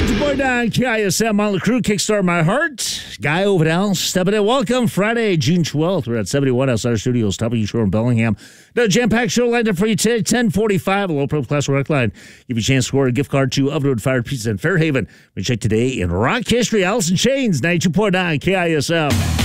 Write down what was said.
92.9 KISM on the crew. Kickstart My Heart. Guy Overdell stepping in. Welcome. Friday, June 12th. We're at 71 outside Studios, W Shore in Bellingham. The jam-packed show lined up for you today, 10:45. A low-pro class rec line. Give you a chance to score a gift card to Ovenwood Fired Pizza in Fairhaven. We check today in rock history. Alice in Chains, 92.9 KISM.